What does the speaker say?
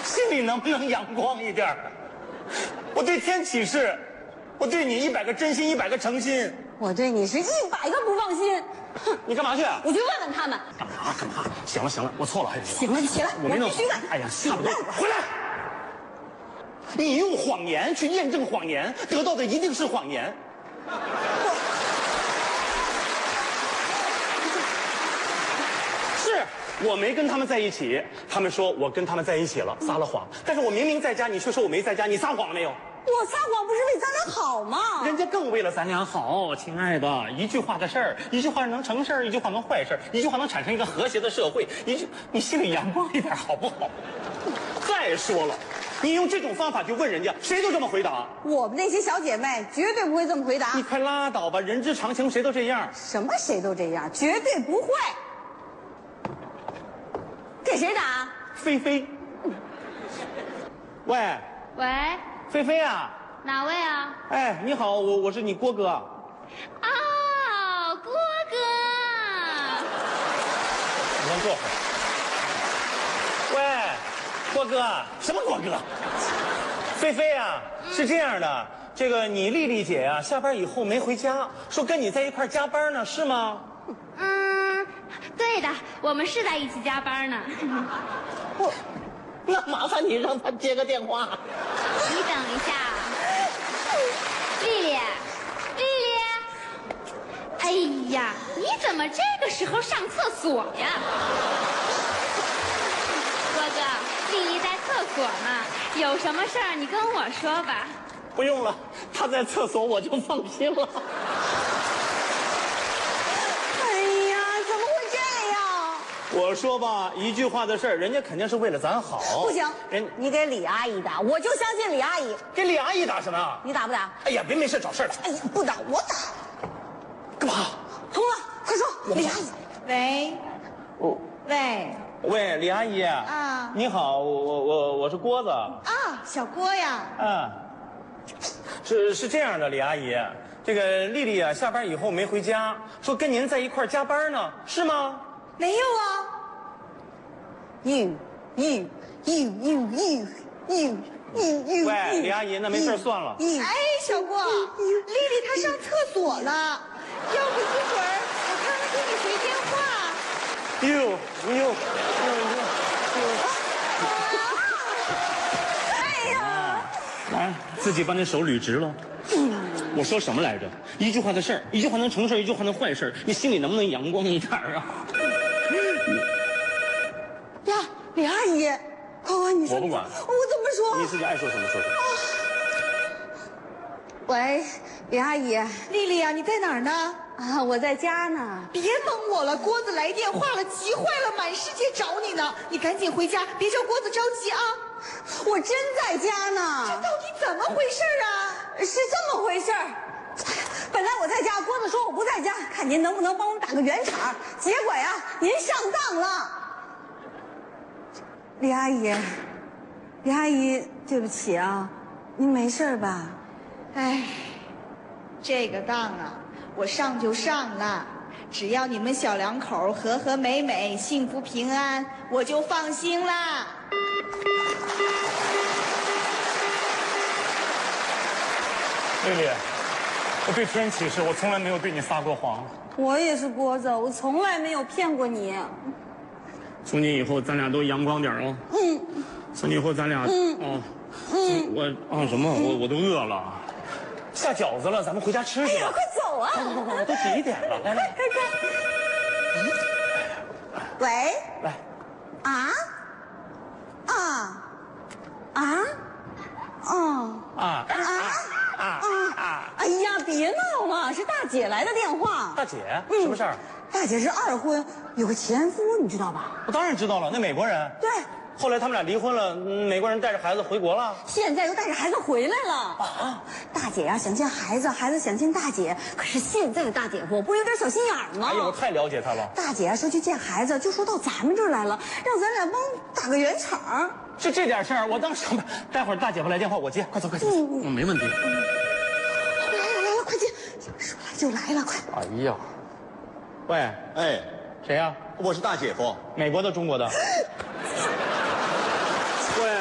心里能不能阳光一点？我对天起誓，我对你100个真心，100个诚心。 我对你是100个不放心。 哼，你干嘛去？ 我去问问他们。 干嘛？行了，我错了。 行了，你起来， 我没弄好。哎呀，差不多，回来。你用谎言去验证谎言，得到的一定是谎言。是我没跟他们在一起，他们说我跟他们在一起了，撒了谎。但是我明明在家，你却说我没在家，你撒谎了没有？ 我撒谎不是为咱俩好吗？ 人家更为了咱俩好，亲爱的，一句话的事儿，一句话能成事儿，一句话能坏事儿，一句话能产生一个和谐的社会。你心里阳光一点好不好？再说了，你用这种方法去问人家，谁都这么回答。 我们那些小姐妹绝对不会这么回答。 你快拉倒吧，人之常情，谁都这样。 什么谁都这样，绝对不会。给谁打？ 菲菲。喂。 喂， 菲菲啊。 哪位啊？ 哎，你好，我是你郭哥。 哦，郭哥。 你先坐会儿。喂，郭哥，什么郭哥？菲菲啊，是这样的，这个你丽丽姐呀，下班以后没回家，说跟你在一块加班呢，是吗？ 对的，我们是在一起加班呢。 那麻烦你让她接个电话。 你等一下，丽丽，哎呀，你怎么这个时候上厕所呀？郭哥，丽丽在厕所呢，有什么事儿你跟我说吧。 不用了，她在厕所我就放心了。我说吧，一句话的事儿，人家肯定是为了咱好。 不行，你给李阿姨打，我就相信李阿姨。 给李阿姨打什么？ 你打不打？ 哎呀，别没事找事儿了。 哎呀，不打我打。 干嘛？ 通了，快说，李阿姨。 喂。 喂，李阿姨。 啊。 你好，我是郭子。 啊，小郭呀。 是这样的，李阿姨，这个丽丽啊，下班以后没回家，说跟您在一块加班呢，是吗？ 没有啊。 喂，李阿姨，那没事算了。 哎，小郭，丽丽她上厕所了，要不一会儿我看看给你回电话。 哎呀， 来，自己把那手捋直了。我说什么来着？一句话的事儿，一句话能成事儿，一句话能坏事儿，你心里能不能阳光一点啊？ 呀，李阿姨，快，你说。 我不管。 我怎么说？ 你自己爱说什么说什么。 喂，李阿姨。 丽丽啊，你在哪儿呢？ 啊，我在家呢。 别蒙我了，郭子来电话了，急坏了，满世界找你呢。你赶紧回家，别叫郭子着急啊。 我真在家呢。 这到底怎么回事啊？ 是这么回事儿。本来我在家，郭子说我不在家，看您能不能帮我们打个圆场。结果呀，您上当了。李阿姨，对不起啊，您没事吧？ 哎，这个当啊，我上就上了，只要你们小两口和和美美、幸福平安，我就放心啦。 丽丽，我对天起誓，我从来没有对你撒过谎。 我也是郭子，我从来没有骗过你。 从今以后，咱俩都阳光点哦。从今以后，咱俩什么？我都饿了，下饺子了，咱们回家吃去吧。 哎呀，快走啊！ 快，都几点了？来。 喂。 来。 哎呀，别闹了，是大姐来的电话。 大姐，什么事儿？ 大姐是二婚，有个前夫，你知道吧？ 我当然知道了，那美国人。 对。 后来他们俩离婚了，美国人带着孩子回国了。 现在又带着孩子回来了。啊！大姐呀，想见孩子，孩子想见大姐。可是现在的大姐夫不是有点小心眼儿吗？ 哎呀，我太了解他了。 大姐呀说去见孩子，就说到咱们这儿来了，让咱俩帮打个圆场。 这点事儿，我当时待会儿大姐夫来电话，我接。快走。没问题。 来了，快接！说来就来了，快！ 哎呀，喂， 哎， 谁呀？ 我是大姐夫。 美国的，中国的？